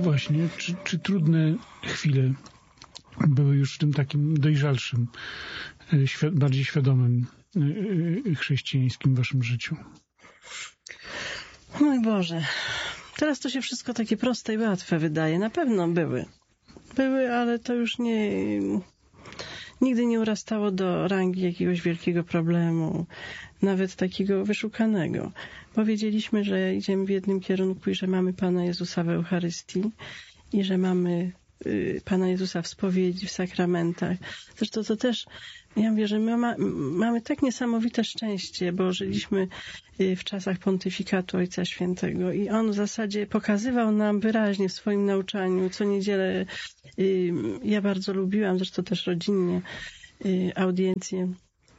właśnie, czy trudne chwile były już w tym takim dojrzalszym, bardziej świadomym chrześcijańskim waszym życiu? Mój Boże, teraz to się wszystko takie proste i łatwe wydaje. Na pewno były. Były, ale to już nigdy nie urastało do rangi jakiegoś wielkiego problemu, nawet takiego wyszukanego. Powiedzieliśmy, że idziemy w jednym kierunku i że mamy Pana Jezusa w Eucharystii i że mamy Pana Jezusa w spowiedzi, w sakramentach. Zresztą to też, ja mówię, że my mamy tak niesamowite szczęście, bo żyliśmy w czasach pontyfikatu Ojca Świętego i on w zasadzie pokazywał nam wyraźnie w swoim nauczaniu. Co niedzielę ja bardzo lubiłam, zresztą też rodzinnie, audiencje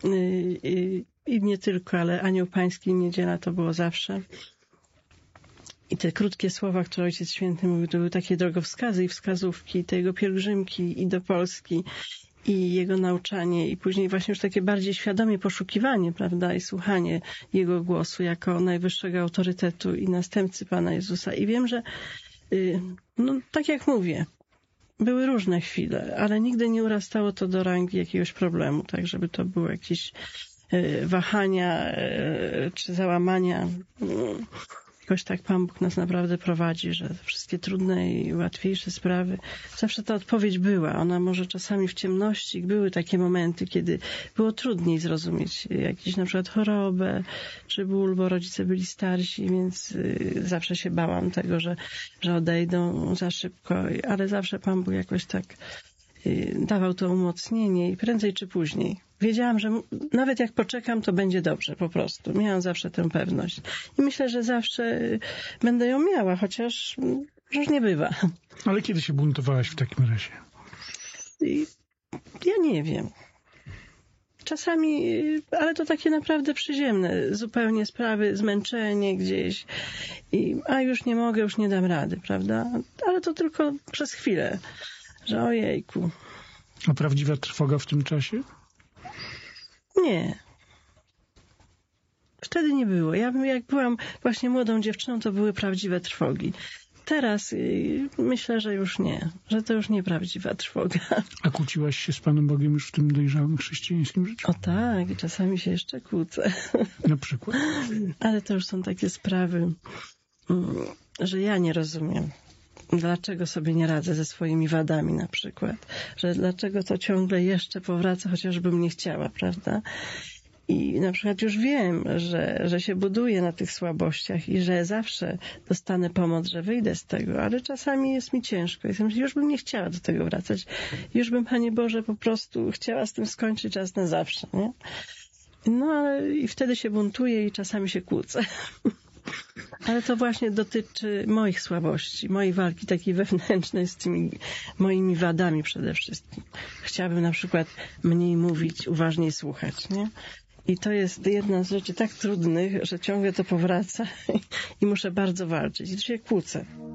i nie tylko, ale Anioł Pański i niedziela to było zawsze. I te krótkie słowa, które Ojciec Święty mówił, to były takie drogowskazy i wskazówki, te jego pielgrzymki i do Polski, i jego nauczanie, i później właśnie już takie bardziej świadomie poszukiwanie, prawda, i słuchanie jego głosu jako najwyższego autorytetu i następcy Pana Jezusa. I wiem, że no tak jak mówię, były różne chwile, ale nigdy nie urastało to do rangi jakiegoś problemu, tak, żeby to było jakieś wahania czy załamania. Jakoś tak Pan Bóg nas naprawdę prowadzi, że wszystkie trudne i łatwiejsze sprawy, zawsze ta odpowiedź była. Ona może czasami w ciemności, były takie momenty, kiedy było trudniej zrozumieć jakąś na przykład chorobę, czy ból, bo rodzice byli starsi, więc zawsze się bałam tego, że odejdą za szybko, ale zawsze Pan Bóg jakoś tak dawał to umocnienie i prędzej czy później. Wiedziałam, że nawet jak poczekam, to będzie dobrze po prostu. Miałam zawsze tę pewność. I myślę, że zawsze będę ją miała, chociaż różnie bywa. Ale kiedy się buntowałaś w takim razie? Ja nie wiem. Czasami, ale to takie naprawdę przyziemne zupełnie sprawy, zmęczenie gdzieś. A już nie mogę, już nie dam rady, prawda? Ale to tylko przez chwilę, że ojejku. A prawdziwa trwoga w tym czasie? Nie. Wtedy nie było. Ja jak byłam właśnie młodą dziewczyną, to były prawdziwe trwogi. Teraz myślę, że już nie. Że to już nie prawdziwa trwoga. A kłóciłaś się z Panem Bogiem już w tym dojrzałym chrześcijańskim życiu? O tak, i czasami się jeszcze kłócę. Na przykład? Ale to już są takie sprawy, że ja nie rozumiem. Dlaczego sobie nie radzę ze swoimi wadami na przykład. Że dlaczego to ciągle jeszcze powraca, chociażbym nie chciała, prawda? I na przykład już wiem, że się buduję na tych słabościach i że zawsze dostanę pomoc, że wyjdę z tego, ale czasami jest mi ciężko. Już bym nie chciała do tego wracać. Już bym, Panie Boże, po prostu chciała z tym skończyć raz na zawsze, nie? No ale i wtedy się buntuję i czasami się kłócę. Ale to właśnie dotyczy moich słabości, mojej walki takiej wewnętrznej z tymi moimi wadami przede wszystkim. Chciałabym na przykład mniej mówić, uważniej słuchać, nie? I to jest jedna z rzeczy tak trudnych, że ciągle to powraca i muszę bardzo walczyć. I tu się kłócę.